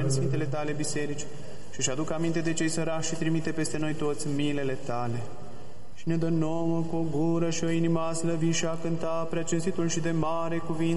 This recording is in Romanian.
în Sfintele Tale biserici și-și aduc aminte de cei sărași și trimite peste noi toți milele Tale. Și ne dă nouă cu o gură și o inimă a slăvi și a cânta preacinstitul și de mare cuvinte